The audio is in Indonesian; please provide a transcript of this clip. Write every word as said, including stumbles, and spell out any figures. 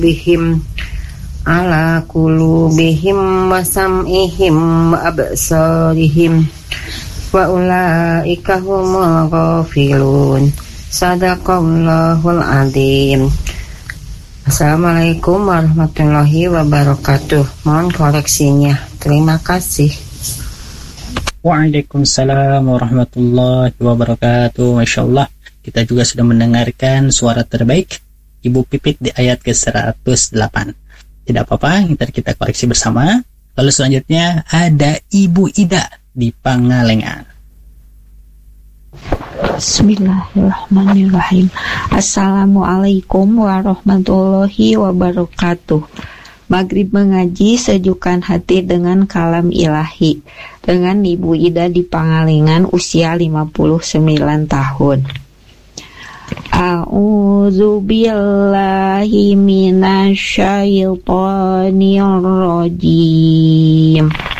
bihim ala qulubihim wa sam'ihim wa absarihim wa ulaika humul ghafilun. Sadaqallahul adzim. Assalamualaikum warahmatullahi wabarakatuh. Mohon koreksinya. Terima kasih. Waalaikumsalam warahmatullahi wabarakatuh. Masya Allah, kita juga sudah mendengarkan suara terbaik Ibu Pipit di ayat ke seratus delapan. Tidak apa-apa, ntar kita koreksi bersama. Lalu selanjutnya ada Ibu Ida di Pangalengan. Bismillahirrahmanirrahim. Assalamualaikum warahmatullahi wabarakatuh. Maghrib mengaji, sejukkan hati dengan kalam ilahi. Dengan Ibu Ida di Pangalengan, usia lima puluh sembilan tahun. A'udzu billahi minasy syaithanir rajim.